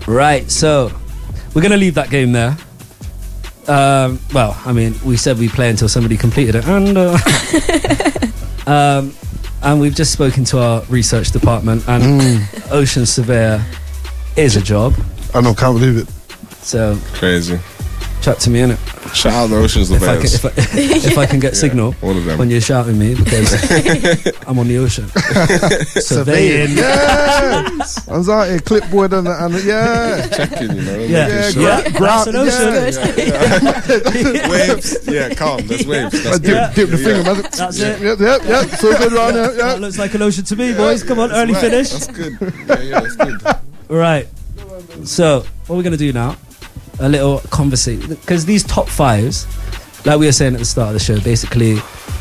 Right, so we're going to leave that game there. Well, I mean, we said we play until somebody completed it, and we've just spoken to our research department, and Ocean Surveyor is a job. I know, can't believe it. So crazy. Chat to me, innit? Shout out the Ocean Surveyors. If I can get signal all of them. when you're shouting me, because I'm on the ocean. Surveying. Yes! I was out here, clipboard and yeah. Checking, you know. Yeah. Sure. Yeah. That's an ocean. Waves. Yeah, calm. There's waves. That's dip the finger. That's it. Yep. So good around here. Yeah. That looks like an ocean to me, boys. Come on, early finish. That's good. Yeah, that's good. Right. So, what we're going to do now, a little conversation, because these top fives, like we were saying at the start of the show, basically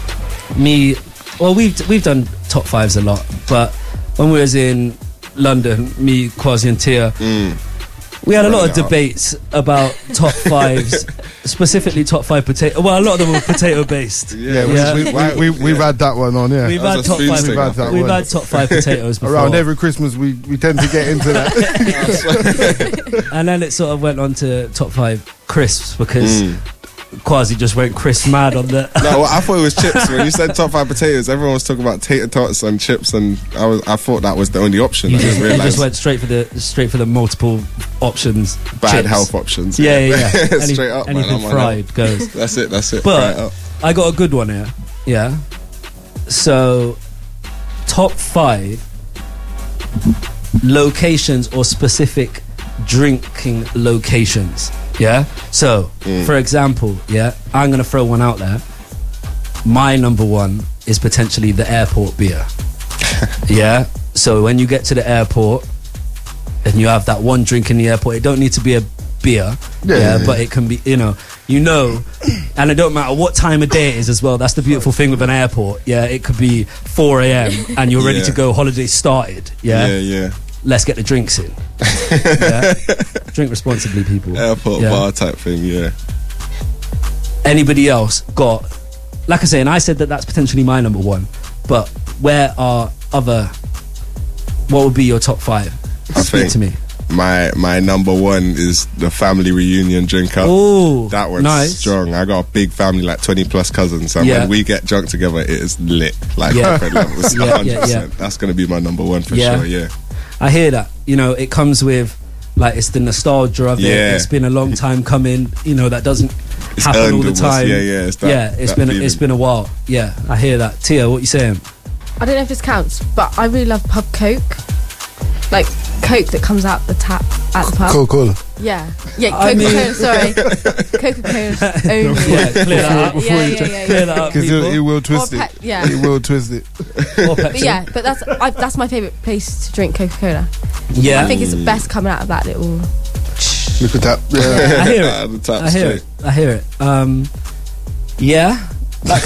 we've done top fives a lot, but when we was in London, me, Kwasi and Tia, we had a lot of debates about top fives, specifically top five potato. Well, a lot of them were potato based. We've had that one on. Yeah, we've had top five. We've had top five potatoes before. Around every Christmas, we tend to get into that. And then it sort of went on to top five crisps because Kwasi just went crisp mad on the. No, I thought it was chips. When you said top five potatoes, everyone was talking about tater tots and chips, and I thought that was the only option. You just went straight for the multiple options. Bad chips. Health options. Yeah. Straight up, anything man. fried goes. That's it. But I got a good one here. Yeah. So, top five locations or specific drinking locations. Yeah. So, for example, I'm gonna throw one out there. My number one is potentially the airport beer. Yeah. So when you get to the airport and you have that one drink in the airport, it don't need to be a beer. But it can be, and it don't matter what time of day it is as well. That's the beautiful thing with an airport. Yeah. It could be 4 a.m. and you're ready to go. Holiday started. Yeah. Let's get the drinks in. Drink responsibly, people. Airport bar type thing, yeah. Anybody else got, like I say, and I said that's potentially my number one, but where are what would be your top five? Speak to me. My number one is the family reunion drinker. Oh, that was nice. Strong. I got a big family, like 20 plus cousins, and when we get drunk together, it is lit. Like different levels. 100%. That's going to be my number one for sure, yeah. I hear that. It comes with, like, it's the nostalgia of it. It's been a long time coming. That doesn't happen all the time. It's been a while. Yeah, I hear that. Tia, what you saying? I don't know if this counts, but I really love pub Coke. Like Coke that comes out the tap at the pub. Coca-Cola. Yeah, Coca-Cola. Sorry, Coca-Cola only. Clear that up. Clear that up, because he will twist it. He will twist it. But that's my favourite place to drink Coca-Cola. Yeah, I think it's the best coming out of that little. Look at that. I hear it. I hear it. Yeah. That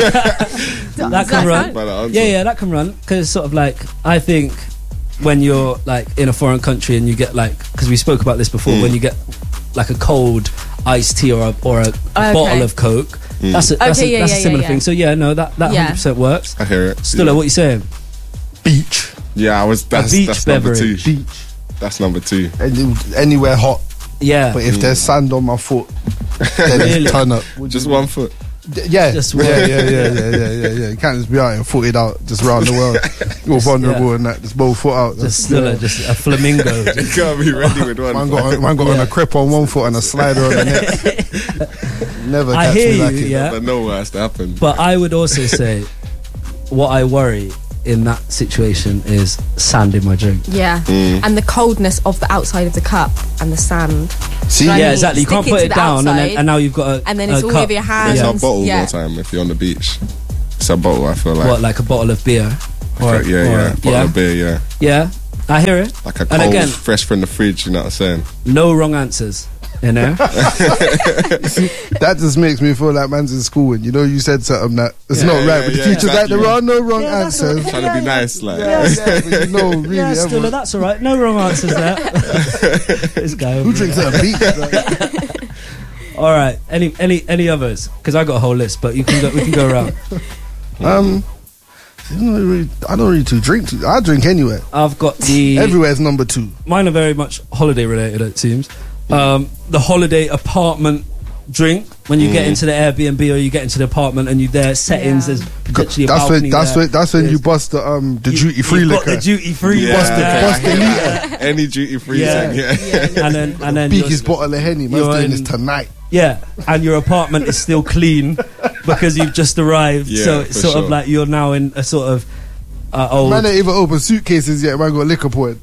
can run. Yeah, that can run. Because sort of like, I think when you're like in a foreign country and you get like, because we spoke about this before, when you get like a cold iced tea or a bottle of Coke, that's a similar thing. So that 100% works. I hear it. Stella, what you saying? Beach. Yeah, that's number two. Beach. That's number two. Anywhere hot. Yeah. But if there's sand on my foot, then turn up. Just 1 foot. Yeah. You can't just be out and footed out just around the world. You're vulnerable and that, just both foot out. Just a flamingo. You can't be ready with one foot. Man got on a crep on 1 foot and a slider on the neck. Never catch me like it. I know what has to happen. But I would also say, what I worry in that situation is sand in my drink. Yeah. And the coldness of the outside of the cup and the sand. See, exactly. You can't put it down and now you've got a and then it's all cup. over your hands. It's a bottle more time if you're on the beach. It's a bottle, I feel like. What, like a bottle of beer? Bottle of beer, Yeah, I hear it. Like a cold, fresh from the fridge, you know what I'm saying? No wrong answers. That just makes me feel like man's in school and you said something that it's not right, but the teacher's like, there are no wrong answers. Trying to be nice, like. Really, Stella, that's alright. No wrong answers there. This guy. Who drinks at a beach? All right. Any others? Because I got a whole list, but we can go around. I don't really drink. I drink anywhere. I've got the everywhere's number 2. Mine are very much holiday related. It seems the holiday apartment drink when you get into the Airbnb or you get into the apartment and you there settings. There's potentially a balcony. That's when you bust the duty free liquor. The duty free. Bust the liter. Any duty free thing. And then biggest bottle of Henny. Man's doing this tonight. Yeah, and your apartment is still clean because you've just arrived. So it's sort of like you're now in a sort of old. Man ain't even open suitcases yet. Man got liquor point.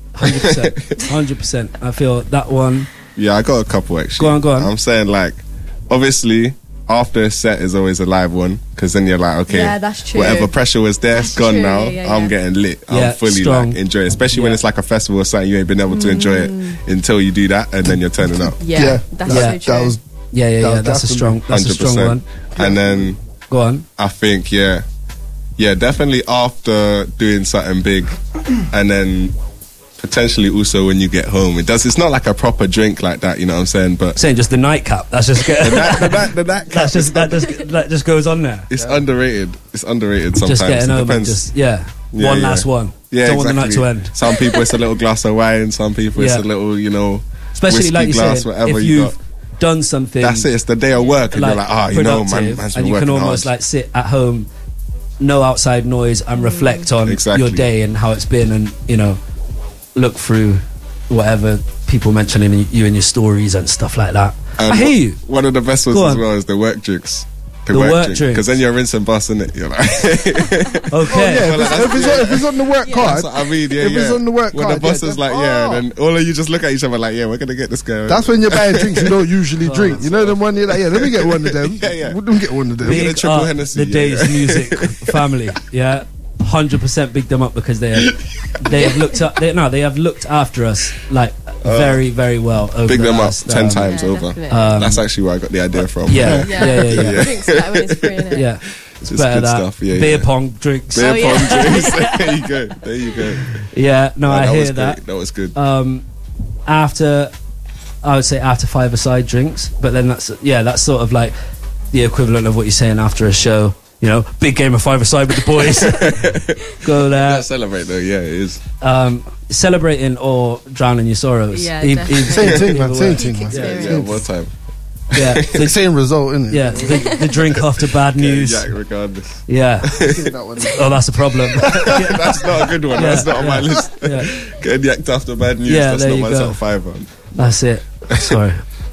100%. I feel that one. Yeah, I got a couple actually. Go on. I'm saying like, obviously, after a set is always a live one because then you're like, okay, that's true. Whatever pressure was there, it's gone now. I'm getting lit. I'm fully strong. like enjoying it, especially when it's like a festival or something. You ain't been able to enjoy it until you do that, and then you're turning up. That's so true. That's a strong 100%. One. And then go on. I think definitely after doing something big, and then potentially also when you get home. It's not like a proper drink like that, you know what I'm saying? But saying just the nightcap. That's just the nightcap. That just goes on there. It's underrated. It's underrated sometimes. Just getting home and one last one. Don't want the night to end. Some people it's a little glass of wine. Some people it's a little, especially whiskey like you glass, said, whatever if you you've got. Done something. That's it. It's the day of work, and you're like, man's been and you can almost hard. like sit at home, no outside noise, and reflect on your day and how it's been, and look through whatever people mentioning you in your stories and stuff like that. I hear you. One of the best ones as well is the work drinks. The work drink. Because then you're rinsing bus, innit? You're like, okay. If it's on the work card, that's what I mean. If it's on the work when card, the boss is like, then all of you just look at each other like, we're gonna get this guy. That's when you're buying drinks you don't usually drink. You know the one you're like, let me get one of them. Let me get one of them. Big triple Hennessy. The Days Music family, 100% big them up because they have looked up. They have looked after us like very, very well. Over big the them last, up 10 times over. That's actually where I got the idea from. Yeah. Drinks like when it's free, innit? Yeah. It's better good stuff. Beer pong drinks. Beer pong drinks. There you go. Yeah, I hear that. That was good. I would say after 5-a-side drinks, but then that's sort of like the equivalent of what you're saying after a show. Big game of 5-a-side with the boys. Go there. Yeah, celebrate though. Yeah, it is. Celebrating or drowning your sorrows. Yeah, same thing, man. Yeah, one time. Yeah, the same result, isn't it? Yeah, the drink after bad news. Yeah, regardless. Yeah. That's a problem. That's not a good one. That's not on my list. Getting yacked after bad news. That's not my top 5 one. That's it. Sorry.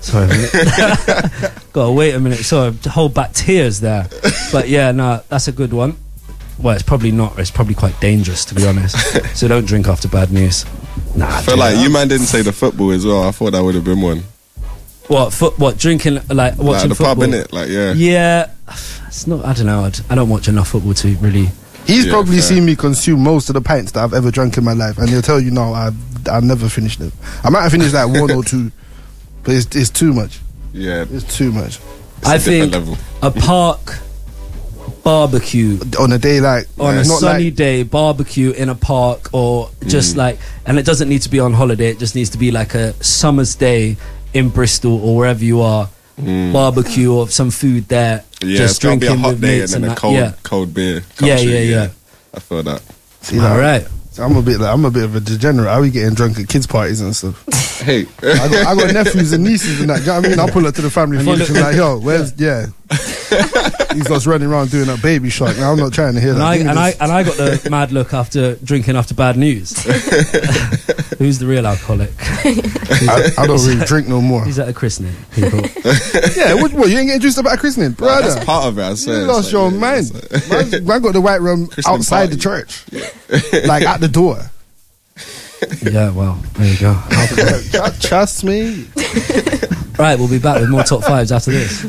Gotta wait a minute. Sorry, to hold back tears there. But that's a good one. Well, it's probably not. It's probably quite dangerous, to be honest. So don't drink after bad news. I feel like you man didn't say the football as well. I thought that would have been one. What drinking, like watching the football? Pub, innit? Like, yeah, it's not. I don't know. I don't watch enough football to really. He's probably seen me consume most of the pints that I've ever drunk in my life, and he'll tell you now I've never finished them. I might have finished like 1 or 2, but it's too much. Yeah, it's too much. I think a park barbecue on a day on a sunny day, barbecue in a park, or just and it doesn't need to be on holiday. It just needs to be like a summer's day in Bristol or wherever you are. Barbecue or some food there. Yeah, just drinking be a hot with day mates and then a cold beer. Yeah. I feel that. All right. I'm a bit of a degenerate. I be getting drunk at kids' parties and stuff. Hey, I got nephews and nieces and that. Do you know what I mean? I pull up to the family function like, yo, where's he's just running around doing a baby shark. Now I'm not trying to hear that. I got the mad look after drinking after bad news. Who's the real alcoholic? I don't really drink no more. He's at a christening, people. Yeah, what you ain't getting juiced up at a christening, brother? That's part of it. I swear. You lost your mind. Man got the white rum outside the church, like at the door. Yeah, well, there you go. Trust me. Right, we'll be back with more top 5s after this.